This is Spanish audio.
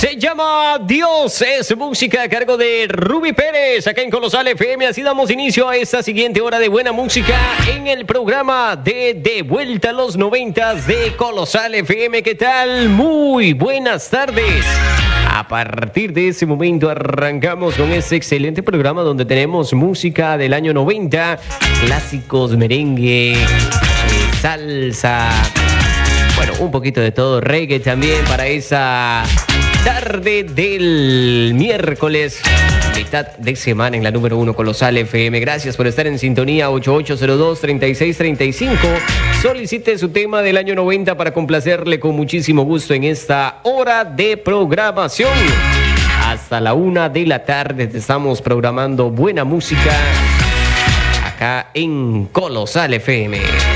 Se llama Dios es música a cargo de Ruby Pérez, acá en Colosal FM. Así damos inicio a esta siguiente hora de buena música en el programa de Vuelta a los 90s de Colosal FM. ¿Qué tal? Muy buenas tardes. A partir de ese momento arrancamos con este excelente programa donde tenemos música del año 90, clásicos, merengue, salsa, bueno, un poquito de todo, reggae también para esa tarde del miércoles, mitad de semana en la número 1 Colosal FM. Gracias por estar en sintonía. 8802-3635. Solicite su tema del año 90 para complacerle con muchísimo gusto en esta hora de programación. Hasta la 1 de la tarde te estamos programando buena música acá en Colosal FM.